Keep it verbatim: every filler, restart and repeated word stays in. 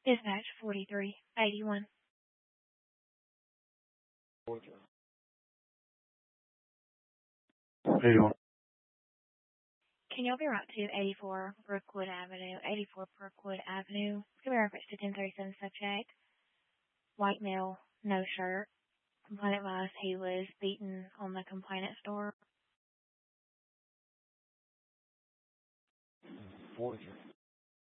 Dispatch forty-three eighty-one. eighty-one. Can y'all be right to eighty-four Brookwood Avenue? eighty-four Brookwood Avenue. It's going to be reference to ten thirty-seven subject. White male, no shirt. Complainant advised he was beaten on the complainant's door. forty-three.